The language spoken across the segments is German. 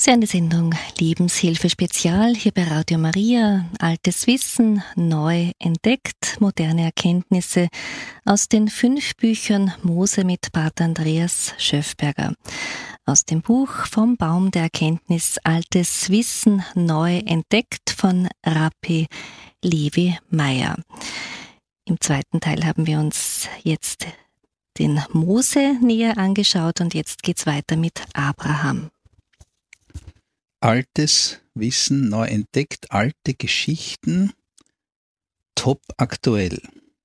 Sie hören die Sendung Lebenshilfe Spezial hier bei Radio Maria. Altes Wissen neu entdeckt, moderne Erkenntnisse aus den 5 Büchern Mose mit Pater Andreas Schöffberger. Aus dem Buch Vom Baum der Erkenntnis Altes Wissen neu entdeckt von Rabbi Levi Meyer. Im zweiten Teil haben wir uns jetzt den Mose näher angeschaut und jetzt geht's weiter mit Abraham. Altes Wissen neu entdeckt, alte Geschichten, top aktuell.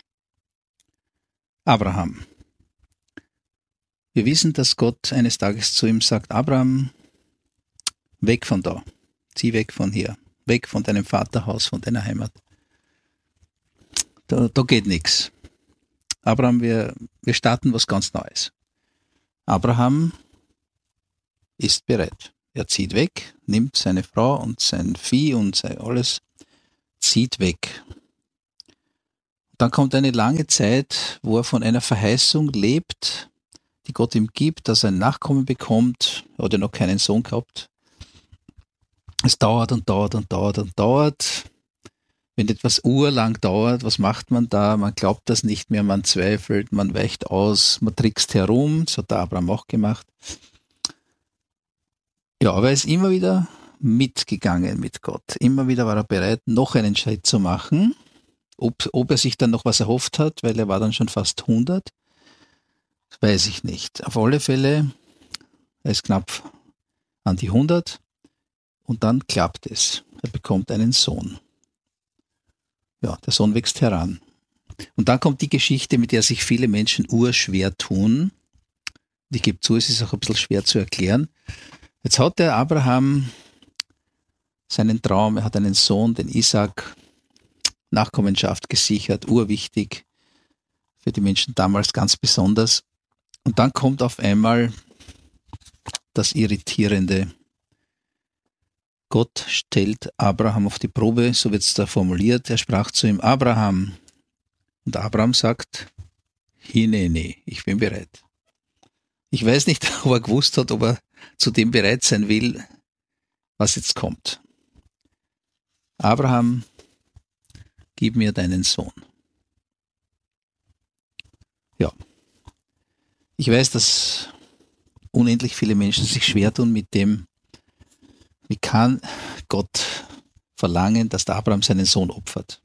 Abraham. Wir wissen, dass Gott eines Tages zu ihm sagt, Abraham, weg von da, zieh weg von hier, weg von deinem Vaterhaus, von deiner Heimat. Da geht nichts. Abraham, wir starten was ganz Neues. Abraham ist bereit. Er zieht weg, nimmt seine Frau und sein Vieh und alles, zieht weg. Dann kommt eine lange Zeit, wo er von einer Verheißung lebt, die Gott ihm gibt, dass er einen Nachkommen bekommt. Er hat ja noch keinen Sohn gehabt. Es dauert und dauert und dauert und dauert. Wenn etwas urlang dauert, was macht man da? Man glaubt das nicht mehr, man zweifelt, man weicht aus, man trickst herum. Das hat der Abraham auch gemacht. Ja, aber er ist immer wieder mitgegangen mit Gott. Immer wieder war er bereit, noch einen Schritt zu machen. Ob er sich dann noch was erhofft hat, weil er war dann schon fast 100, weiß ich nicht. Auf alle Fälle, er ist knapp an die 100 und dann klappt es. Er bekommt einen Sohn. Ja, der Sohn wächst heran. Und dann kommt die Geschichte, mit der sich viele Menschen urschwer tun. Und ich gebe zu, es ist auch ein bisschen schwer zu erklären. Jetzt hat der Abraham seinen Traum, er hat einen Sohn, den Isaac, Nachkommenschaft gesichert, urwichtig, für die Menschen damals ganz besonders. Und dann kommt auf einmal das Irritierende. Gott stellt Abraham auf die Probe, so wird es da formuliert. Er sprach zu ihm, Abraham. Und Abraham sagt, Hinene, ich bin bereit. Ich weiß nicht, ob er gewusst hat, ob er zu dem bereit sein will, was jetzt kommt. Abraham, gib mir deinen Sohn. Ja, ich weiß, dass unendlich viele Menschen sich schwer tun mit dem, wie kann Gott verlangen, dass der Abraham seinen Sohn opfert.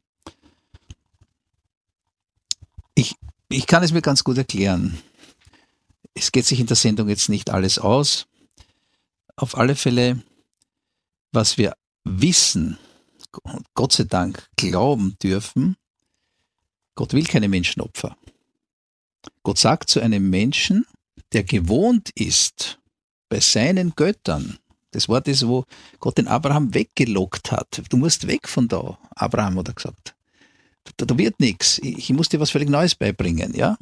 Ich kann es mir ganz gut erklären. Es geht sich in der Sendung jetzt nicht alles aus. Auf alle Fälle, was wir wissen, und Gott sei Dank glauben dürfen, Gott will keine Menschenopfer. Gott sagt zu einem Menschen, der gewohnt ist, bei seinen Göttern, das Wort ist, wo Gott den Abraham weggelockt hat. Du musst weg von da, Abraham hat er gesagt. Da wird nichts. Ich muss dir was völlig Neues beibringen, ja?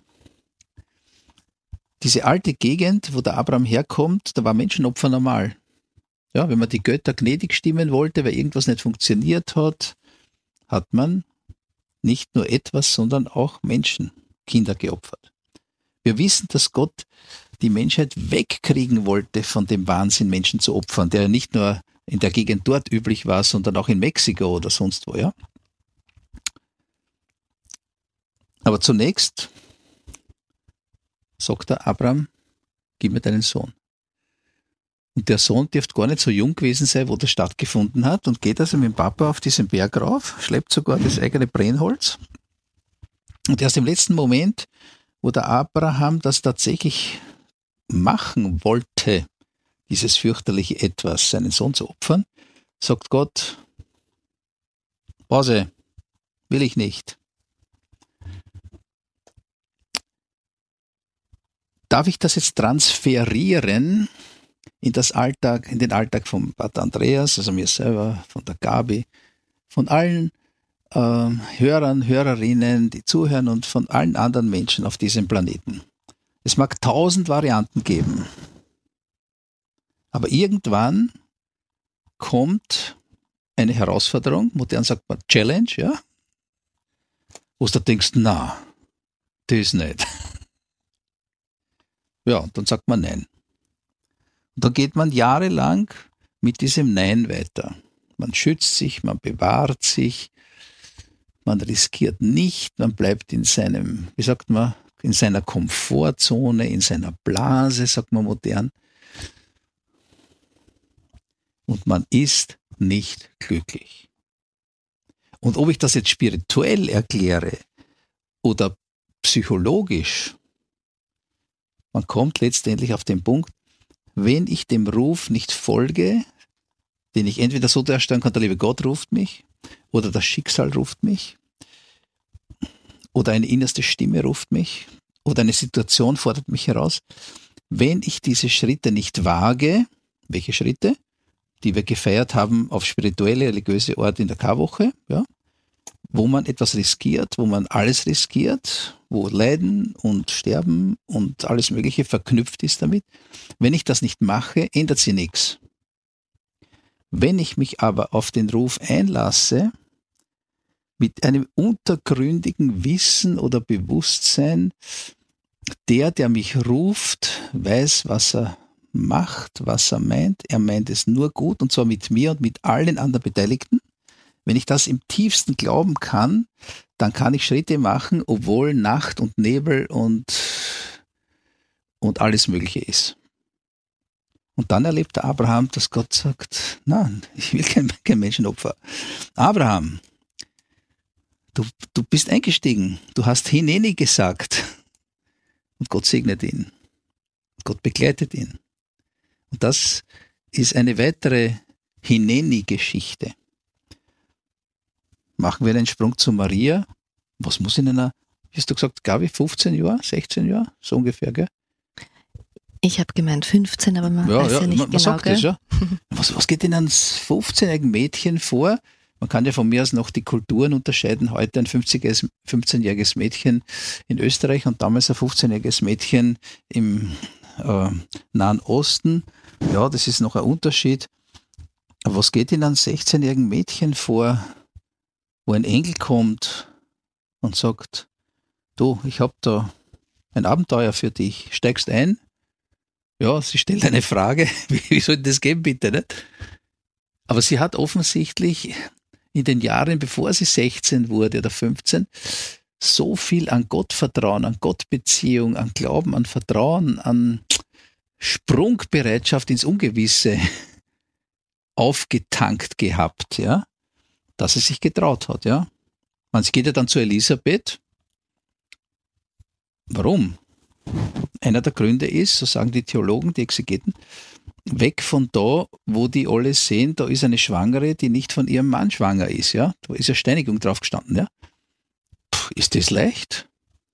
Diese alte Gegend, wo der Abraham herkommt, da war Menschenopfer normal. Ja, wenn man die Götter gnädig stimmen wollte, weil irgendwas nicht funktioniert hat, hat man nicht nur etwas, sondern auch Menschen, Kinder geopfert. Wir wissen, dass Gott die Menschheit wegkriegen wollte von dem Wahnsinn, Menschen zu opfern, der nicht nur in der Gegend dort üblich war, sondern auch in Mexiko oder sonst wo, ja. Aber zunächst sagt der Abraham, gib mir deinen Sohn. Und der Sohn dürfte gar nicht so jung gewesen sein, wo das stattgefunden hat, und geht also mit dem Papa auf diesen Berg rauf, schleppt sogar das eigene Brennholz. Und erst im letzten Moment, wo der Abraham das tatsächlich machen wollte, dieses fürchterliche Etwas, seinen Sohn zu opfern, sagt Gott, Pause, will ich nicht. Darf ich das jetzt transferieren in den Alltag von Pater Andreas, also mir selber, von der Gabi, von allen Hörern, Hörerinnen, die zuhören, und von allen anderen Menschen auf diesem Planeten? Es mag 1000 Varianten geben, aber irgendwann kommt eine Herausforderung, modern sagt man Challenge, ja, wo du denkst, na, das nicht. Ja, und dann sagt man nein. Und dann geht man jahrelang mit diesem Nein weiter. Man schützt sich, man bewahrt sich, man riskiert nicht, man bleibt in seinem, wie sagt man, in seiner Komfortzone, in seiner Blase, sagt man modern. Und man ist nicht glücklich. Und ob ich das jetzt spirituell erkläre oder psychologisch, man kommt letztendlich auf den Punkt, wenn ich dem Ruf nicht folge, den ich entweder so darstellen kann, der liebe Gott ruft mich, oder das Schicksal ruft mich, oder eine innerste Stimme ruft mich, oder eine Situation fordert mich heraus. Wenn ich diese Schritte nicht wage, welche Schritte? Die wir gefeiert haben auf spirituelle, religiöse Art in der Karwoche, ja, wo man etwas riskiert, wo man alles riskiert, wo Leiden und Sterben und alles Mögliche verknüpft ist damit. Wenn ich das nicht mache, ändert sich nichts. Wenn ich mich aber auf den Ruf einlasse, mit einem untergründigen Wissen oder Bewusstsein, der mich ruft, weiß, was er macht, was er meint. Er meint es nur gut, und zwar mit mir und mit allen anderen Beteiligten. Wenn ich das im tiefsten glauben kann, dann kann ich Schritte machen, obwohl Nacht und Nebel und alles Mögliche ist. Und dann erlebt der Abraham, dass Gott sagt, nein, ich will kein Menschenopfer. Abraham, du bist eingestiegen, du hast Hineni gesagt. Und Gott segnet ihn. Gott begleitet ihn. Und das ist eine weitere Hineni-Geschichte. Machen wir einen Sprung zu Maria. Was muss in einer, wie hast du gesagt, glaube ich, 15 Jahre, 16 Jahre, so ungefähr, gell? Ich habe gemeint 15, aber man weiß ja nicht man genau. Sagt das, ja. Was geht in einem 15-jährigen Mädchen vor? Man kann ja von mir aus noch die Kulturen unterscheiden. Heute ein 15-jähriges Mädchen in Österreich und damals ein 15-jähriges Mädchen im Nahen Osten. Ja, das ist noch ein Unterschied. Aber was geht in einem 16-jährigen Mädchen vor, wo ein Engel kommt und sagt, du, ich habe da ein Abenteuer für dich, steigst ein? Ja, sie stellt eine Frage, wie soll das gehen bitte, nicht? Aber sie hat offensichtlich in den Jahren, bevor sie 16 wurde oder 15, so viel an Gottvertrauen, an Gottbeziehung, an Glauben, an Vertrauen, an Sprungbereitschaft ins Ungewisse aufgetankt gehabt, ja, dass sie sich getraut hat, ja. Man geht ja dann zu Elisabeth. Warum? Einer der Gründe ist, so sagen die Theologen, die Exegeten, weg von da, wo die alle sehen, da ist eine Schwangere, die nicht von ihrem Mann schwanger ist, ja. Da ist ja Steinigung drauf gestanden, ja. Ist das leicht?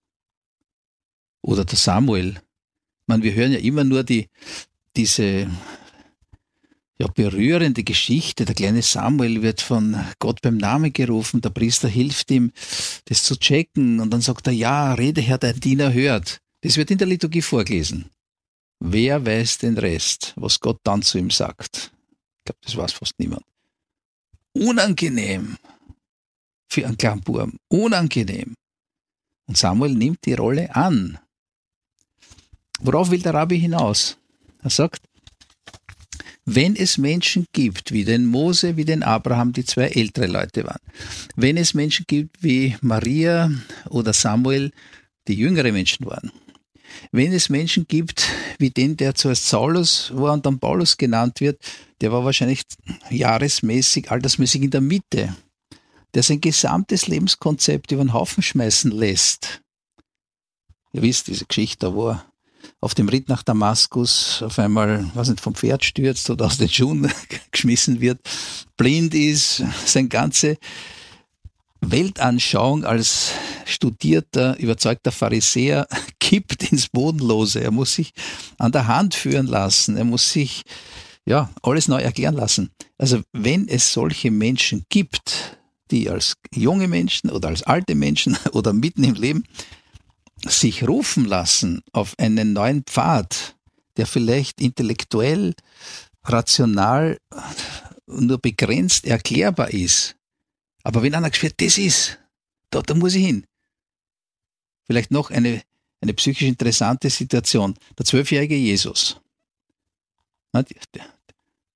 Oder der Samuel. Wir hören ja immer nur diese berührende Geschichte. Der kleine Samuel wird von Gott beim Namen gerufen, der Priester hilft ihm, das zu checken, und dann sagt er, ja, rede Herr, dein Diener hört. Das wird in der Liturgie vorgelesen. Wer weiß den Rest, was Gott dann zu ihm sagt? Ich glaube, das weiß fast niemand. Unangenehm für einen kleinen Buben. Unangenehm. Und Samuel nimmt die Rolle an. Worauf will der Rabbi hinaus? Er sagt, wenn es Menschen gibt, wie den Mose, wie den Abraham, die zwei ältere Leute waren, wenn es Menschen gibt wie Maria oder Samuel, die jüngere Menschen waren, wenn es Menschen gibt wie den, der zuerst Saulus war und dann Paulus genannt wird, der war wahrscheinlich jahresmäßig, altersmäßig in der Mitte, der sein gesamtes Lebenskonzept über den Haufen schmeißen lässt. Ihr wisst, diese Geschichte, wo er auf dem Ritt nach Damaskus auf einmal, vom Pferd stürzt oder aus den Schuhen geschmissen wird, blind ist, seine ganze Weltanschauung als studierter, überzeugter Pharisäer kippt ins Bodenlose. Er muss sich an der Hand führen lassen. Er muss sich alles neu erklären lassen. Also wenn es solche Menschen gibt, die als junge Menschen oder als alte Menschen oder mitten im Leben sich rufen lassen auf einen neuen Pfad, der vielleicht intellektuell, rational nur begrenzt erklärbar ist. Aber wenn einer spürt, das ist, da muss ich hin. Vielleicht noch eine psychisch interessante Situation. Der 12-jährige Jesus.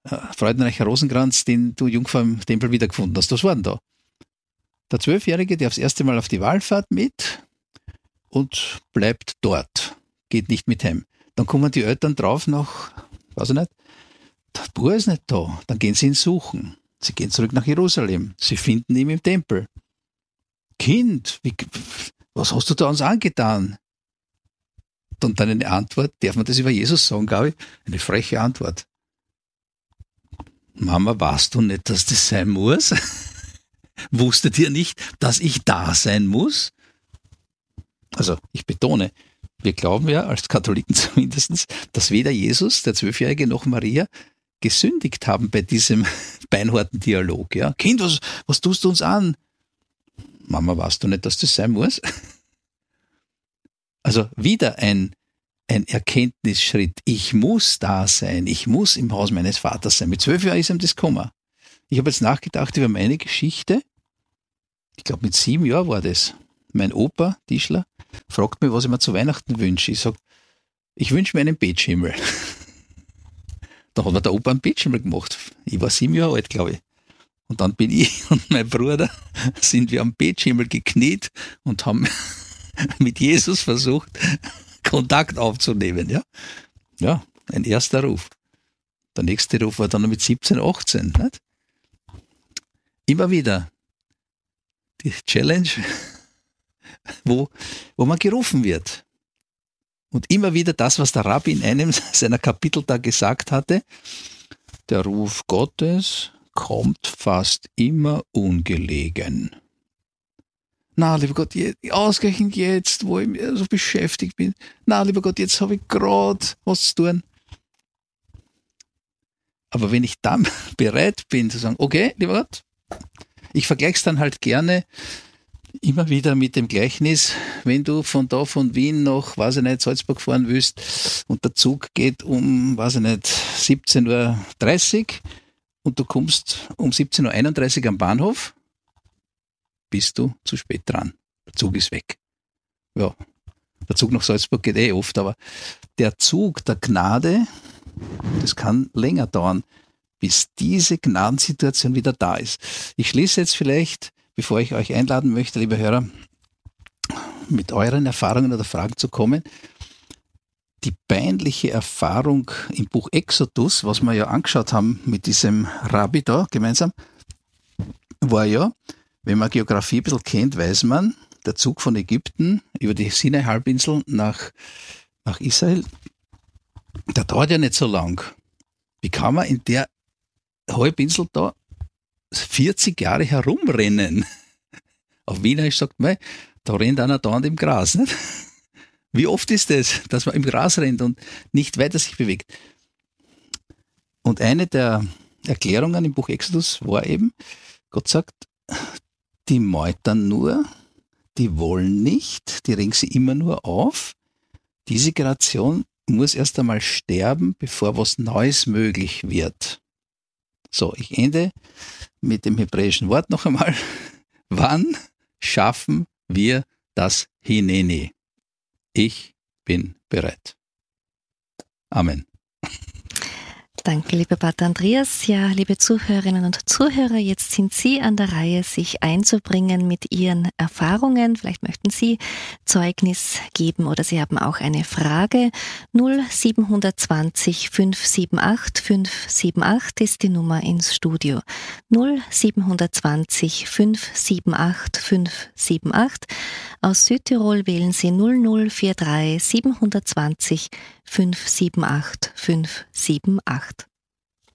freudenreicher Rosenkranz, den du Jungfrau im Tempel wiedergefunden hast. Was war denn da? Der 12-Jährige, der aufs erste Mal auf die Wallfahrt mit und bleibt dort, geht nicht mit heim. Dann kommen die Eltern drauf nach, weiß ich nicht, der Bub ist nicht da. Dann gehen sie ihn suchen. Sie gehen zurück nach Jerusalem. Sie finden ihn im Tempel. Kind, was hast du da uns angetan? Und dann eine Antwort, darf man das über Jesus sagen, glaube ich? Eine freche Antwort. Mama, weißt du nicht, dass das sein muss? Wusstet ihr nicht, dass ich da sein muss? Also, ich betone, wir glauben ja, als Katholiken zumindest, dass weder Jesus, der 12-Jährige, noch Maria gesündigt haben bei diesem beinharten Dialog. Ja? Kind, was tust du uns an? Mama, weißt du nicht, dass das sein muss? Also wieder ein Erkenntnisschritt. Ich muss da sein. Ich muss im Haus meines Vaters sein. Mit 12 Jahren ist ihm das gekommen. Ich habe jetzt nachgedacht über meine Geschichte. Ich glaube, mit 7 Jahren war das. Mein Opa, Tischler, fragt mich, was ich mir zu Weihnachten wünsche. Ich sage, ich wünsche mir einen Bettschimmel. Da hat mir der Opa einen Bettschimmel gemacht. Ich war 7 Jahre alt, glaube ich. Und dann bin ich und mein Bruder, sind wir am Bettschimmel gekniet und haben mit Jesus versucht, Kontakt aufzunehmen. Ja, ein erster Ruf. Der nächste Ruf war dann mit 17, 18. Nicht? Immer wieder die Challenge, wo man gerufen wird. Und immer wieder das, was der Rabbi in einem seiner Kapitel da gesagt hatte, der Ruf Gottes kommt fast immer ungelegen. Na, lieber Gott, ausgerechnet jetzt, wo ich so beschäftigt bin. Na, lieber Gott, jetzt habe ich gerade was zu tun. Aber wenn ich dann bereit bin zu sagen, okay, lieber Gott, ich vergleiche es dann halt gerne immer wieder mit dem Gleichnis, wenn du von Wien nach, weiß ich nicht, Salzburg fahren willst und der Zug geht um, weiß ich nicht, 17.30 Uhr und du kommst um 17.31 Uhr am Bahnhof, bist du zu spät dran. Der Zug ist weg. Ja, der Zug nach Salzburg geht oft, aber der Zug der Gnade, das kann länger dauern, bis diese Gnadensituation wieder da ist. Ich schließe jetzt vielleicht, bevor ich euch einladen möchte, liebe Hörer, mit euren Erfahrungen oder Fragen zu kommen. Die peinliche Erfahrung im Buch Exodus, was wir ja angeschaut haben mit diesem Rabbi da gemeinsam, war ja, wenn man Geografie ein bisschen kennt, weiß man, der Zug von Ägypten über die Sinai-Halbinsel nach Israel, der dauert ja nicht so lang. Wie kann man in der Halbinsel da 40 Jahre herumrennen? Auf Wienerisch sagt man, da rennt einer dauernd im Gras. Nicht? Wie oft ist das, dass man im Gras rennt und nicht weiter sich bewegt? Und eine der Erklärungen im Buch Exodus war eben, Gott sagt, die meutern nur, die wollen nicht, die regen sie immer nur auf. Diese Generation muss erst einmal sterben, bevor was Neues möglich wird. So, ich ende mit dem hebräischen Wort noch einmal. Wann schaffen wir das Hineni? Ich bin bereit. Amen. Danke, lieber Pater Andreas. Ja, liebe Zuhörerinnen und Zuhörer, jetzt sind Sie an der Reihe, sich einzubringen mit Ihren Erfahrungen. Vielleicht möchten Sie Zeugnis geben oder Sie haben auch eine Frage. 0720 578 578 ist die Nummer ins Studio. 0720 578 578. Aus Südtirol wählen Sie 0043 720 578 578.